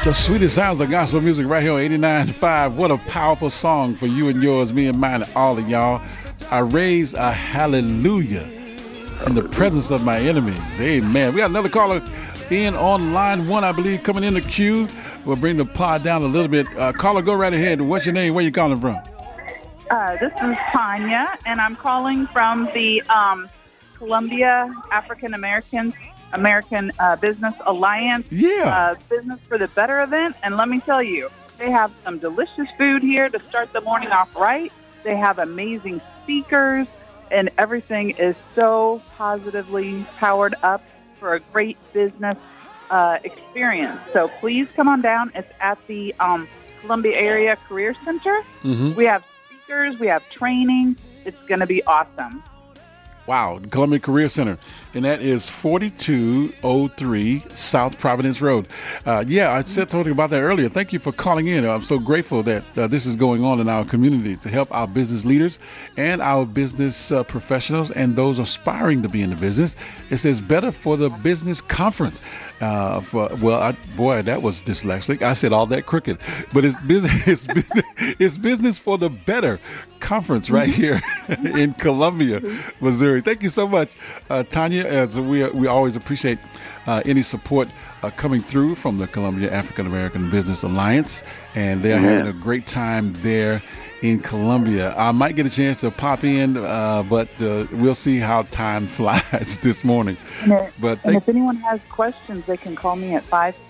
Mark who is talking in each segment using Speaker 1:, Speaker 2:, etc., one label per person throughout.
Speaker 1: The sweetest sounds of gospel music right here on 89.5. What a powerful song for you and yours, me and mine, and all of y'all. I raise a hallelujah in the presence of my enemies. Amen. We got another caller in on line one, I believe, coming in the queue. We'll bring the pod down a little bit. Caller, go right ahead. What's your name? Where you calling from?
Speaker 2: This is Tanya, and I'm calling from the Columbia African American Business Alliance Business for the Better event. And let me tell you, they have some delicious food here to start the morning off right. They have amazing speakers, and everything is so positively powered up for a great business experience. So please come on down. It's at the Columbia Area Career Center. Mm-hmm. We have speakers. We have training. It's going to be awesome.
Speaker 1: Wow, Columbia Career Center, and that is 4203 South Providence Road. I said something about that earlier. Thank you for calling in. I'm so grateful that this is going on in our community to help our business leaders and our business professionals and those aspiring to be in the business. It says Better for the Business Conference. That was dyslexic. I said all that crooked, but it's business. It's Business for the Better Conference right here in Columbia, Missouri. Thank you so much, Tanya. We always appreciate any support coming through from the Columbia African American Business Alliance, and they're having a great time there in Columbia. I might get a chance to pop in, but we'll see how time flies this morning.
Speaker 2: And if anyone has questions, they can call me at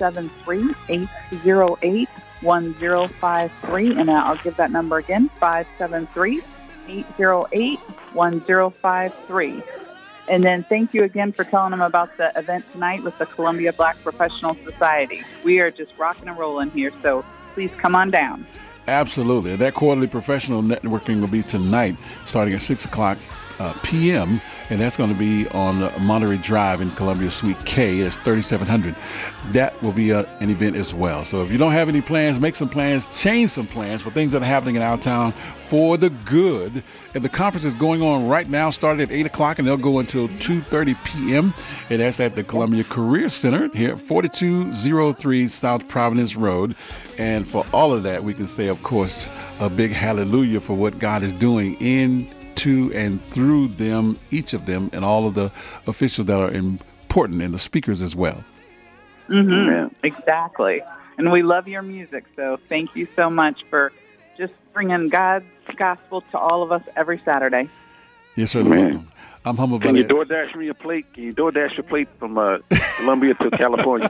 Speaker 2: 573-808-1053, and I'll give that number again, 573-808-1053. And then thank you again for telling them about the event tonight with the Columbia Black Professional Society. We are just rocking and rolling here, so please come on down.
Speaker 1: Absolutely. That quarterly professional networking will be tonight, starting at 6 o'clock p.m., and that's going to be on Monterey Drive in Columbia, Suite K. That's 3700. That will be an event as well. So if you don't have any plans, make some plans, change some plans for things that are happening in our town for the good. And the conference is going on right now, started at 8 o'clock, and they'll go until 2:30 p.m., and that's at the Columbia Career Center here at 4203 South Providence Road. And for all of that, we can say, of course, a big hallelujah for what God is doing in, to, and through them, each of them, and all of the officials that are important, and the speakers as well.
Speaker 2: Mm-hmm. Exactly. And we love your music, so thank you so much for just bringing God's gospel to all of us every Saturday.
Speaker 1: Yes, sir. Man. I'm humble about it.
Speaker 3: Can you DoorDash me a plate? Can you DoorDash your plate from Columbia to California?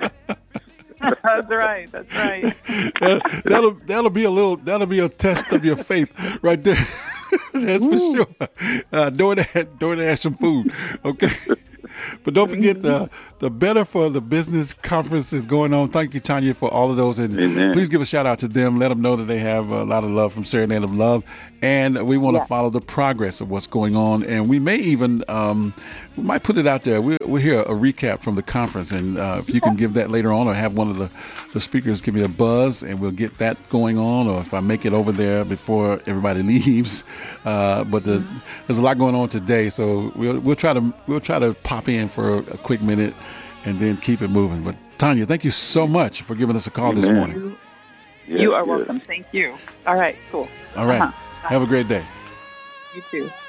Speaker 2: That's right. That's right.
Speaker 1: That'll be a test of your faith right there. That's for sure. DoorDash some food, okay? But don't forget the Better for the Business Conference is going on. Thank you, Tanya, for all of those. And please give a shout out to them. Let them know that they have a lot of love from Serenade of Love. And we want to follow the progress of what's going on. And we may even, we might put it out there. We'll hear a recap from the conference. And if you can give that later on, or have one of the speakers give me a buzz, and we'll get that going on. Or if I make it over there before everybody leaves. But there's a lot going on today. So we'll try to pop in for a quick minute and then keep it moving. But Tanya, thank you so much for giving us a call this morning.
Speaker 2: You are welcome. Thank you. All right, cool.
Speaker 1: All right. Have a great day.
Speaker 2: You too.